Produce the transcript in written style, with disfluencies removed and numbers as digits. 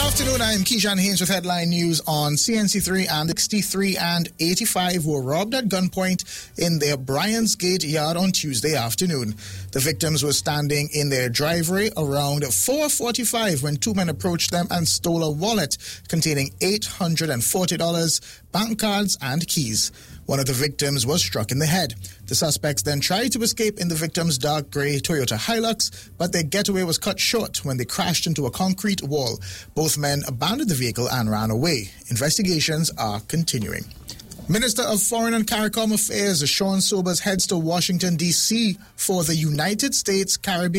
Afternoon, I'm Keyshawn Haynes with headline news on CNC3 and 63 and 85 were robbed at gunpoint in their Bryans Gate yard on Tuesday afternoon. The victims were standing in their driveway around 4:45 when two men approached them and stole a wallet containing $840, bank cards and keys. One of the victims was struck in the head. The suspects then tried to escape in the victim's dark gray Toyota Hilux, but their getaway was cut short when they crashed into a concrete wall. Both men abandoned the vehicle and ran away. Investigations are continuing. Minister of Foreign and CARICOM Affairs Sean Sobers heads to Washington, D.C. for the United States Caribbean